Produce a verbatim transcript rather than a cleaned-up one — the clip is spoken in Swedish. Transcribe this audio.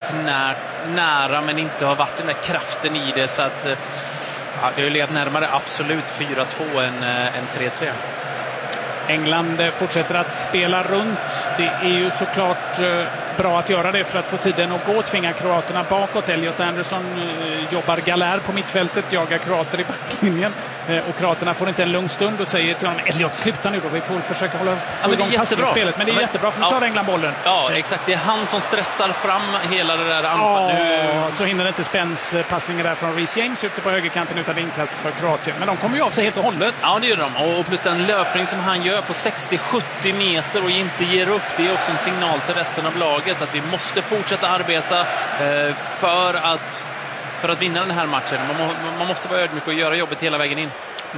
varit när, nära men inte har varit den där kraften i det, så att ja, det har legat närmare absolut fyra två än, än tre tre. England fortsätter att spela runt. Det är ju såklart eh, bra att göra det för att få tiden att gå. Tvinga kroaterna bakåt. Elliot Anderson eh, jobbar galär på mittfältet, jagar kroater i backlinjen. Eh, och kroaterna får inte en lugn stund och säger till honom: Elliot, sluta nu då. Vi får försöka hålla ja, igång passningsspelet. Men det är men, jättebra, för nu tar ja, England bollen. Ja, exakt. Det är han som stressar fram hela det där Ja, anfallet. Nu... så hinner inte Spence passningen där från Reece James ute på högerkanten utan inkast för Kroatien. Men de kommer ju av sig helt och hållet. Ja, det gör de. Och plus den löpning som han gör på sextio sjuttio meter och inte ger upp, det är också en signal till resten av laget att vi måste fortsätta arbeta eh, för att för att vinna den här matchen. Man, må, man måste vara ödmjuk och göra jobbet hela vägen in.